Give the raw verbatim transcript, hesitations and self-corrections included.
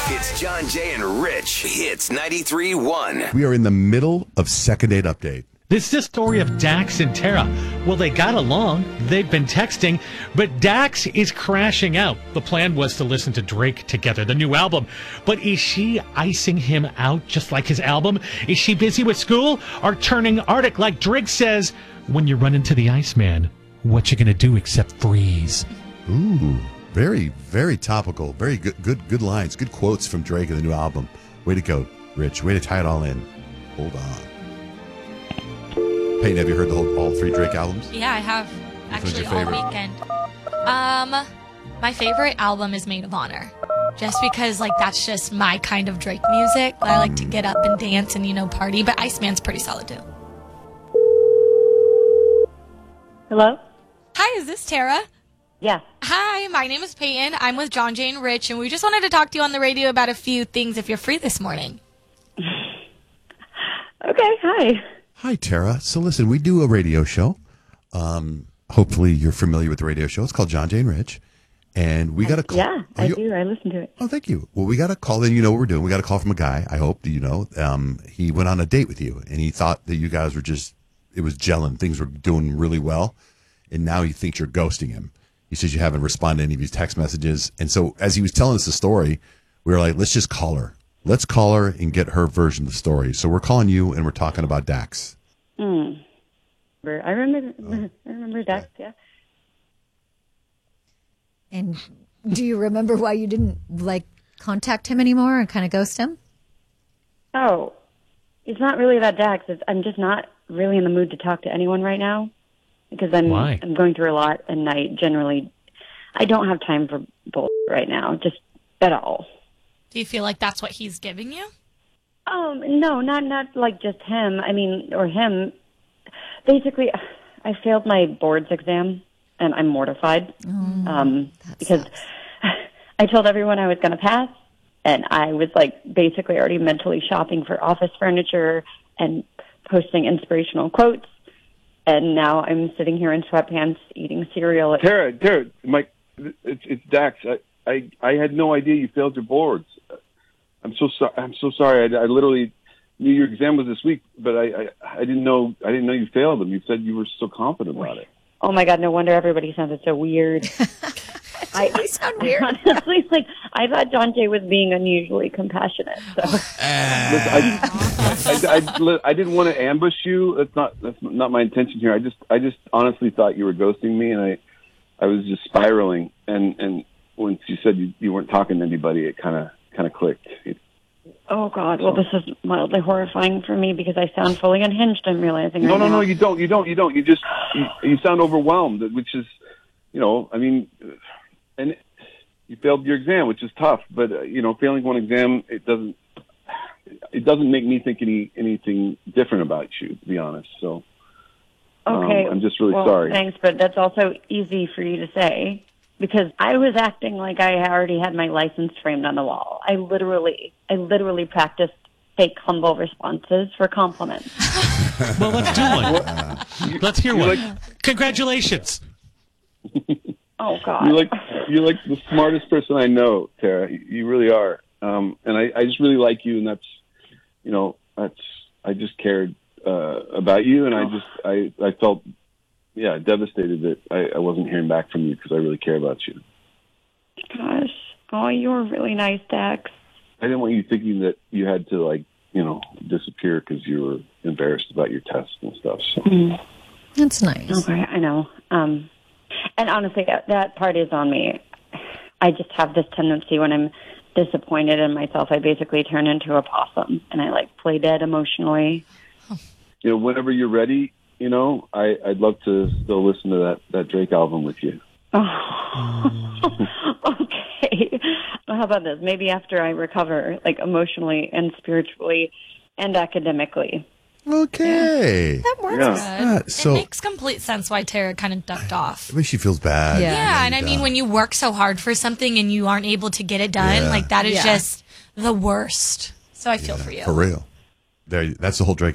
It's John, Jay, and Rich. Hits ninety-three point one. We are in the middle of Second Date Update. This is the story of Dax and Tara. Well, they got along. They've been texting, but Dax is crashing out. The plan was to listen to Drake together, the new album. But is she icing him out just like his album? Is she busy with school or turning Arctic like Drake says, when you run into the Iceman, what you gonna do except freeze? Ooh, very, very topical. Very good, good, good lines. Good quotes from Drake in the new album. Way to go, Rich. Way to tie it all in. Hold on. Peyton, have you heard the whole, all three Drake albums? Yeah, I have. Which one's Actually, your all favorite? weekend. Um, my favorite album is Maid of Honor. Just because, like, that's just my kind of Drake music. I like to get up and dance and, you know, party. But Iceman's pretty solid, too. Hello? Hi, is this Tara? Yeah. Hi, my name is Peyton. I'm with John, Jay, and Rich, and we just wanted to talk to you on the radio about a few things if you're free this morning. Okay, hi. Hi, Tara. So listen, we do a radio show. Um, hopefully you're familiar with the radio show. It's called John, Jay, and Rich. And we got a call. Yeah, Are I you- do. I listen to it. Oh, thank you. Well, we got a call. Then you know what we're doing. We got a call from a guy. I hope you know. Um, he went on a date with you, and he thought that you guys were just, it was gelling. Things were doing really well. And now he thinks you're ghosting him. He says you haven't responded to any of his text messages. And so as he was telling us the story, we were like, let's just call her. Let's call her and get her version of the story. So we're calling you, and we're talking about Dax. Hmm. I remember. I remember Dax. Yeah. And do you remember why you didn't like contact him anymore and kind of ghost him? Oh, it's not really about Dax. It's, I'm just not really in the mood to talk to anyone right now because I'm Why? I'm going through a lot, and I generally I don't have time for bull right now, just at all. Do you feel like that's what he's giving you? Um, no, not not like just him. I mean, or him. Basically, I failed my boards exam, and I'm mortified. Mm, um, because I told everyone I was going to pass, and I was like basically already mentally shopping for office furniture and posting inspirational quotes. And now I'm sitting here in sweatpants eating cereal. At- Tara, Tara, Mike, it's it's Dax. I, I I had no idea you failed your boards. I'm so sorry. I'm so sorry. I, I literally knew your exam was this week, but I, I I didn't know I didn't know you failed them. You said you were so confident about it. Oh my God! No wonder everybody sounded so weird. I, You sound weird. honestly, like I thought John Jay was being unusually compassionate. So Listen, I, I, I, I didn't want to ambush you. That's not that's not my intention here. I just I just honestly thought you were ghosting me, and I I was just spiraling. And and once you said you, you weren't talking to anybody, it kind of kind of clicked. It, oh God! Well, this is mildly horrifying for me because I sound fully unhinged. I'm realizing. no, right no, now. no. You don't. You don't. You don't. You just you, you sound overwhelmed, which is, you know, I mean, and you failed your exam, which is tough. But uh, you know, failing one exam, it doesn't it doesn't make me think any anything different about you, to be honest. So. Okay. Um, I'm just really well, sorry. Thanks, but that's also easy for you to say because I was acting like I already had my license framed on the wall. I literally, I literally practiced fake humble responses for compliments. Well, let's do one. Let's hear one. like- Congratulations. Oh God! You're like you're like the smartest person I know, Tara. You you really are, um, and I, I just really like you, and that's, you know, that's I just cared uh, about you, and I just I I felt yeah devastated that I, I wasn't hearing back from you because I really care about you. Gosh! Oh, you were really nice, Dax. I didn't want you thinking that you had to like you know disappear because you were embarrassed about your tests and stuff. So. Mm. That's nice. Okay, I know. Um, and honestly, that, that part is on me. I just have this tendency when I'm disappointed in myself, I basically turn into a possum and I like play dead emotionally. You know, whenever you're ready, you know, I, I'd love to still listen to that, that Drake album with you. Oh. Okay. Well, how about this? Maybe after I recover, like emotionally and spiritually and academically. Okay. That works. Yeah. Ah, It so makes complete sense why Tara kind of ducked off. I mean, she feels bad. Yeah. Yeah, and I uh, mean, when you work so hard for something and you aren't able to get it done, Yeah. like that is Yeah. just the worst. So I feel for you. For real. There, that's the whole Drake